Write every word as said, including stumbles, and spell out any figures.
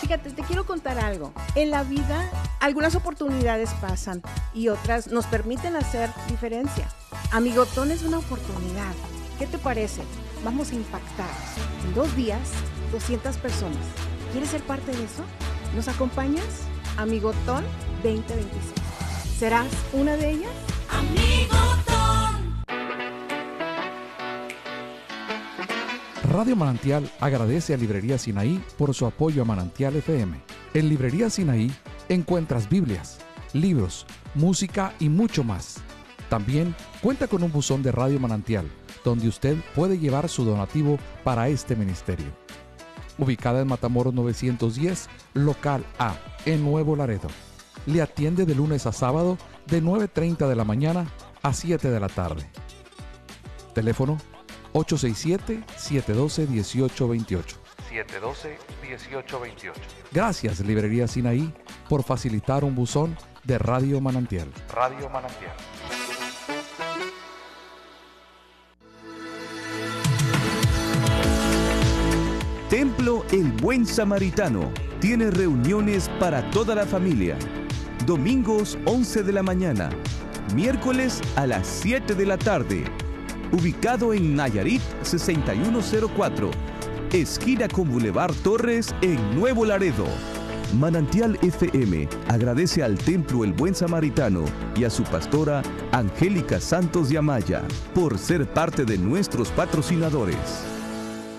Fíjate, te quiero contar algo. En la vida, algunas oportunidades pasan y otras nos permiten hacer diferencia. Amigotón es una oportunidad. ¿Qué te parece? Vamos a impactar. En dos días, doscientas personas. ¿Quieres ser parte de eso? ¿Nos acompañas? Amigotón veinte veintiséis. ¿Serás una de ellas? Amigotón. Radio Manantial agradece a Librería Sinaí por su apoyo a Manantial F M. En Librería Sinaí encuentras Biblias, libros, música y mucho más. También cuenta con un buzón de Radio Manantial, donde usted puede llevar su donativo para este ministerio. Ubicada en Matamoros novecientos diez, local A, en Nuevo Laredo. Le atiende de lunes a sábado de nueve treinta de la mañana a siete de la tarde. Teléfono ocho seis siete, siete uno dos, uno ocho dos ocho. siete uno dos, uno ocho dos ocho. Gracias, Librería Sinaí, por facilitar un buzón de Radio Manantial. Radio Manantial. Templo El Buen Samaritano tiene reuniones para toda la familia. Domingos once de la mañana, miércoles a las siete de la tarde. Ubicado en Nayarit sesenta y uno cero cuatro, esquina con Boulevard Torres en Nuevo Laredo. Manantial F M agradece al Templo El Buen Samaritano y a su pastora Angélica Santos de Amaya por ser parte de nuestros patrocinadores.